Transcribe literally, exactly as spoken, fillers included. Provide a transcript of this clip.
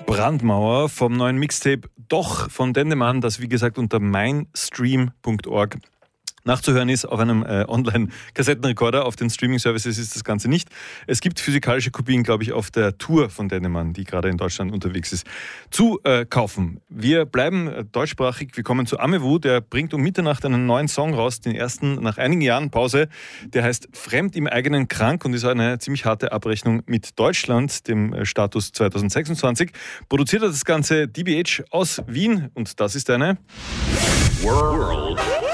Brandmauer vom neuen Mixtape Doch von Dendemann, das wie gesagt unter meinstream punkt org nachzuhören ist. Auf einem äh, Online-Kassettenrekorder. Auf den Streaming-Services ist das Ganze nicht. Es gibt physikalische Kopien, glaube ich, auf der Tour von Dendemann, die gerade in Deutschland unterwegs ist, zu äh, kaufen. Wir bleiben äh, deutschsprachig. Wir kommen zu Amewu. Der bringt um Mitternacht einen neuen Song raus, den ersten nach einigen Jahren Pause. Der heißt Fremd im eigenen Krank und ist eine ziemlich harte Abrechnung mit Deutschland, dem äh, Status zwanzig sechsundzwanzig. Produziert hat das Ganze D B H aus Wien und das ist eine World